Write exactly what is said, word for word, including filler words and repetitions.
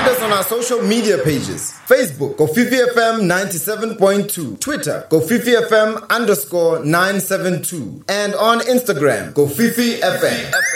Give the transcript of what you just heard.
Find us on our social media pages. Facebook, Kofifi F M ninety-seven point two. Twitter, Kofifi F M underscore nine seven two. And on Instagram, Kofifi F M.